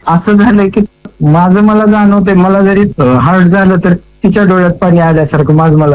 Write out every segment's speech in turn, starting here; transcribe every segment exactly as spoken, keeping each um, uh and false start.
असं झालंय की माझं मला जाणवतंय, मला जरी हार्ट झालं तर तिच्या डोळ्यात पाणी आल्यासारखं माझं मला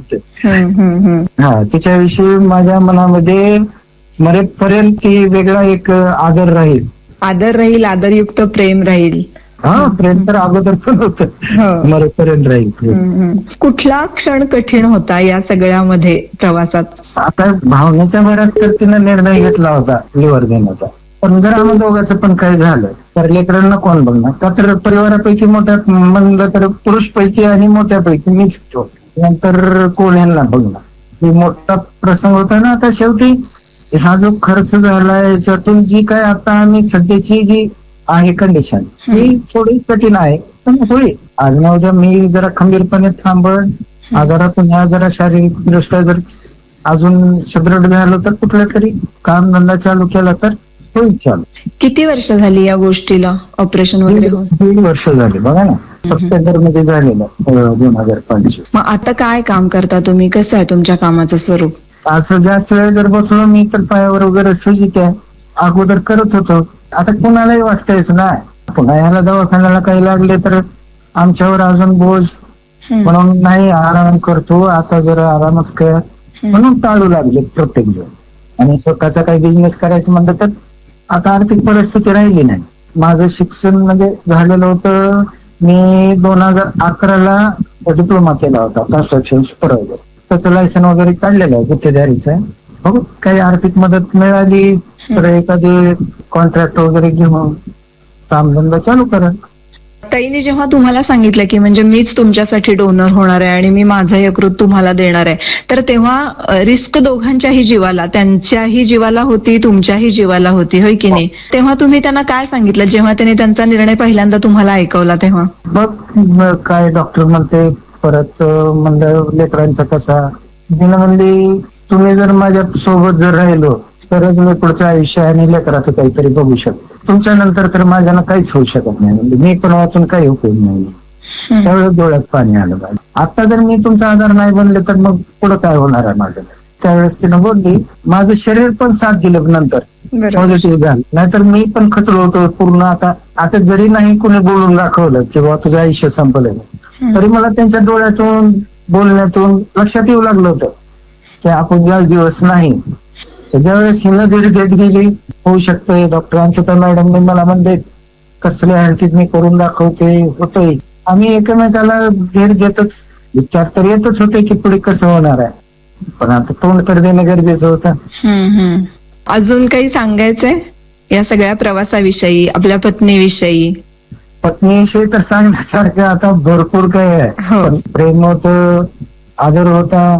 जाणवतंय. हा, तिच्याविषयी माझ्या मनामध्ये मरेपर्यंत ती वेगळा एक आदर राहील. आदर राहील, आदरयुक्त प्रेम राहील. हा, प्रेम तर अगोदर पण होतं, मरेपर्यंत राहील. कुठला क्षण कठीण होता या सगळ्यामध्ये प्रवासात? आता भावनेच्या भरात तर तिनं निर्णय घेतला होता लिव्हर देण्याचा. पण जर आम्हा दोघांचं पण काही झालं तर लेकरांना कोण बघणार? का तर परिवारापैकी मोठ्या म्हणलं तर पुरुषपैकी आणि मोठ्यापैकी मीच होतो. नंतर कोण यांना बघणार? मोठा प्रसंग होता ना. आता शेवटी हा जो खर्च झाला याच्यातून जी काय आता आम्ही सध्याची जी आहे कंडिशन ही थोडी कठीण आहे, पण होईल. आज ना उद्या मी जरा खंबीरपणे थांबन, आजारातून ह्या जरा शारीरिक दृष्ट्या जर अजून सुदृढ झालो तर कुठला तरी काम धंदा चालू केला तर होईल चालू. किती वर्ष झाली या गोष्टीला, ऑपरेशन वगैरे होऊन? दीड वर्ष झाले बघा ना, सप्टेंबर मध्ये झालेलं दोन हजार पंचवीस. मग आता काय काम करता तुम्ही? कसं आहे तुमच्या कामाचं स्वरूप? असं जास्त वेळ जर बसलो मी तर पायावर वगैरे सुजित आहे, अगोदर करत होतो. आता कुणालाही वाटतंयच ना, पुन्हा ह्याला दवाखान्याला काही लागले तर आमच्यावर अजून बोज, म्हणून नाही आराम करतो आता, जरा आरामच कर म्हणून टाळू लागले प्रत्येक जण. आणि स्वतःचा काही बिझनेस करायचं म्हणलं तर आता आर्थिक परिस्थिती राहिली नाही. माझं शिक्षण म्हणजे झालेलं होतं, मी दोन हजार अकराला डिप्लोमा केला होता कन्स्ट्रक्शन सुपरवायझर. त्याचं लायसन वगैरे काढलेलं आहे गुत्तेदारीचं. बघू काही आर्थिक मदत मिळाली तर एखादी कॉन्ट्रॅक्ट वगैरे घेऊन कामधंदा चालू करा. ताईने जेव्हा तुम्हाला सांगितलं की म्हणजे मीच तुमच्यासाठी डोनर होणार आहे आणि मी माझा यकृत तुम्हाला देणार आहे, तर तेव्हा रिस्क दोघांच्याही जीवाला, त्यांच्याही जीवाला होती, तुमच्याही जीवाला होती, होय की नाही? तेव्हा तुम्ही त्यांना काय सांगितलं जेव्हा त्यांनी त्यांचा निर्णय पहिल्यांदा तुम्हाला ऐकवला तेव्हा? बघ काय डॉक्टर म्हणते, परत म्हणलं लेकरांचा कसा, तिनं म्हणली तुम्ही जर माझ्या सोबत जर राहिलो तरच मी पुढच्या आयुष्य आणि लेकराचं काहीतरी बघू शकतो. तुमच्या नंतर तर माझ्यानं काहीच होऊ शकत नाही, म्हणजे मी पण वाचून काही उपयोग नाही. त्यावेळेस डोळ्यात पाणी आलं पाहिजे. आता जर मी तुमचा आधार नाही बनले तर मग पुढे काय होणार आहे माझं? त्यावेळेस तिनं बोलली, माझं शरीर पण साथ दिलं नंतर पॉझिटिव्ह झालं, नाहीतर मी पण खचलो होतो पूर्ण. आता आता जरी नाही कोणी बोलून दाखवलं किंवा तुझं आयुष्य संपलं तरी मला त्यांच्या डोळ्यातून बोलण्यातून लक्षात येऊ लागलं होतं की आपण जास्त दिवस नाही. ज्यावेळेस हिनं धीर देत गेली, होऊ शकतंय, डॉक्टर अंकिता मॅडमने मला म्हणले कसल्या हलतीत मी करून दाखवते, होतंय. आम्ही एकमेकाला धीर देतच, विचार तर येतच होते की पुढे कसं होणार आहे, पण आता तोंड तर देणं गरजेचं होतं. अजून काही सांगायचंय या सगळ्या प्रवासाविषयी, आपल्या पत्नीविषयी? पत्नीविषयी तर सांगण्यासारखं आता भरपूर काय आहे. प्रेम होतं, आदर होता,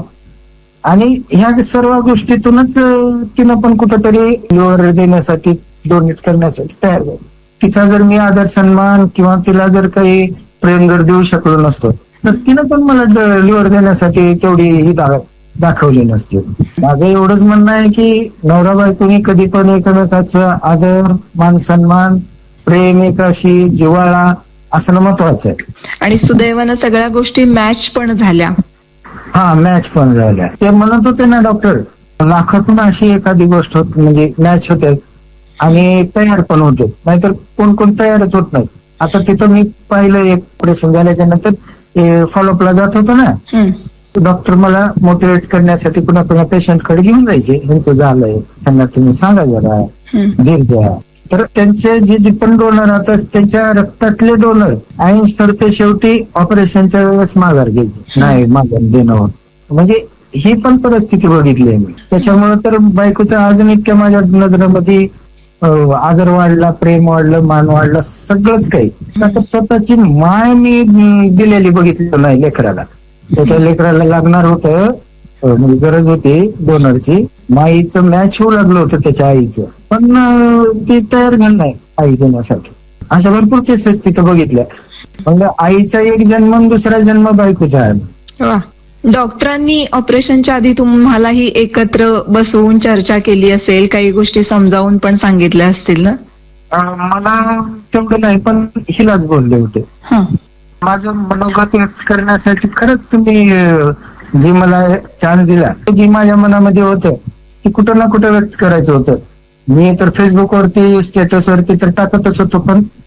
आणि ह्या सर्व गोष्टीतूनच तिनं पण कुठंतरी लिव्हर देण्यासाठी, डोनेट करण्यासाठी तयार झाली. तिचा जर मी आदर सन्मान किंवा तिला जर काही प्रेम जर देऊ शकलो नसतो तर तिनं पण मला लिव्हर देण्यासाठी तेवढी ही दाखवली नसते. माझं एवढंच म्हणणं आहे की नवरा बायकोनी कधी पण एकमेकाचं आदर, मान सन्मान, प्रेम, एकाशी जिव्हाळा असणं महत्वाचं आहे. आणि सुदैवानं सगळ्या गोष्टी मॅच पण झाल्या. हा, मॅच पण झाल्या. ते म्हणत होते ना डॉक्टर, लाखातून अशी एखादी गोष्ट होत म्हणजे मॅच होते आणि तयार पण होते, नाहीतर कोण कोण तयारच होत नाही. आता तिथं मी पाहिलं, एक ऑपरेशन झाल्याच्या नंतर फॉलोअपला जात होतो ना, डॉक्टर मला मोटिवेट करण्यासाठी कुणा कुणा पेशंटकडे घेऊन जायचे, त्यांचं झालंय त्यांना तुम्ही सांगा जरा, धीर द्या. तर त्यांचे जे डिपेंड डोनर आता त्यांच्या रक्तातले डोनर आणि सरते शेवटी ऑपरेशनच्या वेळेस माघार घ्यायची, नाही माघार देणं होत. म्हणजे ही पण परिस्थिती बघितली आहे मी. त्याच्यामुळे तर बायकोचा अजून इतक्या माझ्या नजरेमध्ये आदर वाढला, प्रेम वाढलं, मान वाढला, सगळंच काही. तर स्वतःची माय मी दिलेली बघितली नाही लेकराला. त्याच्या लेकराला लागणार होतं, म्हणजे गरज होती डोनरची, माईचं मॅच होऊ लागलं होतं त्याच्या आईचं, पण ती तयार झाली नाही आई देण्यासाठी. अशा भरपूर केसेस तिथं बघितल्या. म्हणजे आईचा एक जन्म, दुसरा जन्म बायकोचा आहे. डॉक्टरांनी ऑपरेशनच्या आधी तुम्हालाही एकत्र बसवून चर्चा केली असेल, काही गोष्टी समजावून पण सांगितल्या असतील ना? मला तेवढं नाही, पण हिलाच बोलले होते. माझं मनोगत व्यक्त करण्यासाठी खरंच तुम्ही जे मला चान्स दिला, जे माझ्या मनामध्ये होतं ते कुठं ना कुठं व्यक्त करायचं होतं. मी तर फेसबुक वरती, स्टेटस वरती तर टाकतच होतो, पण